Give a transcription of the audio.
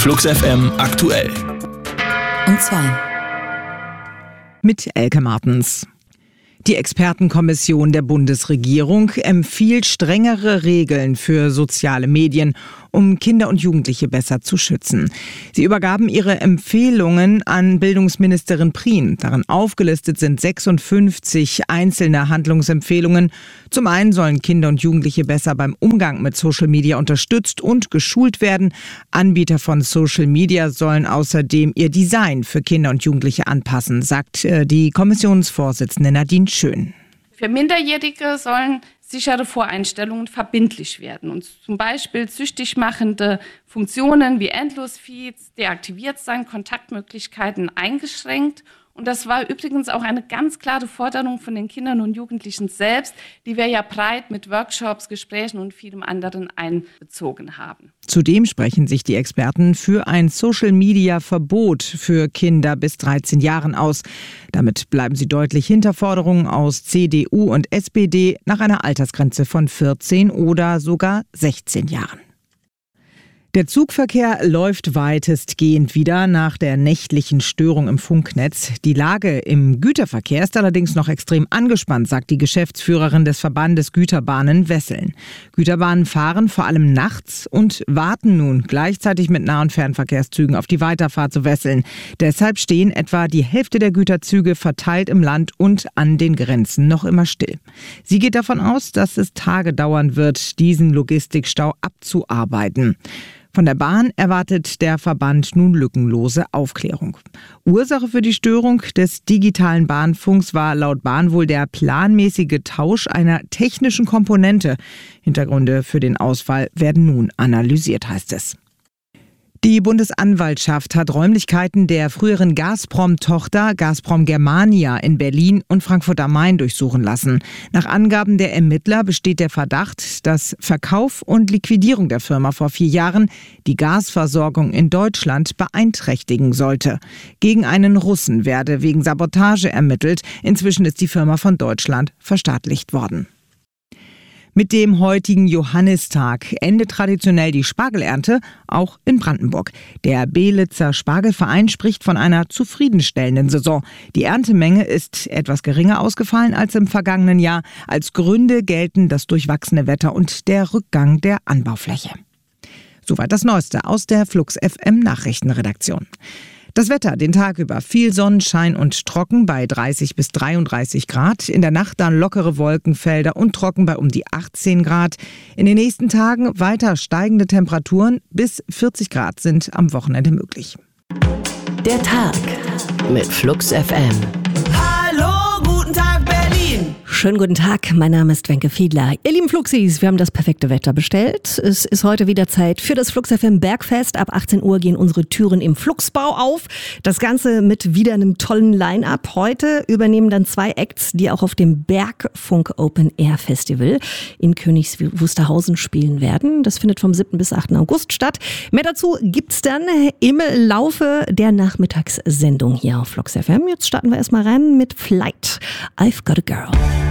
Flux FM aktuell. Um 2. Mit Elke Martens. Die Expertenkommission der Bundesregierung empfiehlt strengere Regeln für soziale Medien, um Kinder und Jugendliche besser zu schützen. Sie übergaben ihre Empfehlungen an Bildungsministerin Prien. Darin aufgelistet sind 56 einzelne Handlungsempfehlungen. Zum einen sollen Kinder und Jugendliche besser beim Umgang mit Social Media unterstützt und geschult werden. Anbieter von Social Media sollen außerdem ihr Design für Kinder und Jugendliche anpassen, sagt die Kommissionsvorsitzende Nadine Schön. Für Minderjährige sollen sichere Voreinstellungen verbindlich werden und zum Beispiel süchtig machende Funktionen wie Endlosfeeds deaktiviert sein, Kontaktmöglichkeiten eingeschränkt. Und das war übrigens auch eine ganz klare Forderung von den Kindern und Jugendlichen selbst, die wir ja breit mit Workshops, Gesprächen und vielem anderen einbezogen haben. Zudem sprechen sich die Experten für ein Social-Media-Verbot für Kinder bis 13 Jahren aus. Damit bleiben sie deutlich hinter Forderungen aus CDU und SPD nach einer Altersgrenze von 14 oder sogar 16 Jahren. Der Zugverkehr läuft weitestgehend wieder nach der nächtlichen Störung im Funknetz. Die Lage im Güterverkehr ist allerdings noch extrem angespannt, sagt die Geschäftsführerin des Verbandes Güterbahnen Wesseln. Güterbahnen fahren vor allem nachts und warten nun gleichzeitig mit Nah- und Fernverkehrszügen auf die Weiterfahrt zu Wesseln. Deshalb stehen etwa die Hälfte der Güterzüge verteilt im Land und an den Grenzen noch immer still. Sie geht davon aus, dass es Tage dauern wird, diesen Logistikstau abzuarbeiten. Von der Bahn erwartet der Verband nun lückenlose Aufklärung. Ursache für die Störung des digitalen Bahnfunks war laut Bahn wohl der planmäßige Tausch einer technischen Komponente. Hintergründe für den Ausfall werden nun analysiert, heißt es. Die Bundesanwaltschaft hat Räumlichkeiten der früheren Gazprom-Tochter Gazprom Germania in Berlin und Frankfurt am Main durchsuchen lassen. Nach Angaben der Ermittler besteht der Verdacht, dass Verkauf und Liquidierung der Firma vor 4 Jahren die Gasversorgung in Deutschland beeinträchtigen sollte. Gegen einen Russen werde wegen Sabotage ermittelt. Inzwischen ist die Firma von Deutschland verstaatlicht worden. Mit dem heutigen Johannistag endet traditionell die Spargelernte, auch in Brandenburg. Der Belitzer Spargelverein spricht von einer zufriedenstellenden Saison. Die Erntemenge ist etwas geringer ausgefallen als im vergangenen Jahr. Als Gründe gelten das durchwachsene Wetter und der Rückgang der Anbaufläche. Soweit das Neueste aus der Flux FM Nachrichtenredaktion. Das Wetter den Tag über viel Sonnenschein und trocken bei 30 bis 33 Grad. In der Nacht dann lockere Wolkenfelder und trocken bei um die 18 Grad. In den nächsten Tagen weiter steigende Temperaturen bis 40 Grad sind am Wochenende möglich. Der Tag mit Flux FM. Hallo, guten Tag Berlin. Schönen guten Tag, mein Name ist Wenke Fiedler. Ihr lieben Fluxis, wir haben das perfekte Wetter bestellt. Es ist heute wieder Zeit für das Flux FM Bergfest. Ab 18 Uhr gehen unsere Türen im Fluxbau auf. Das Ganze mit wieder einem tollen Line-Up. Heute übernehmen dann 2 Acts, die auch auf dem Bergfunk Open Air Festival in Königs Wusterhausen spielen werden. Das findet vom 7. bis 8. August statt. Mehr dazu gibt's dann im Laufe der Nachmittagssendung hier auf Flux FM. Jetzt starten wir erstmal rein mit Flight. I've Got a Girl.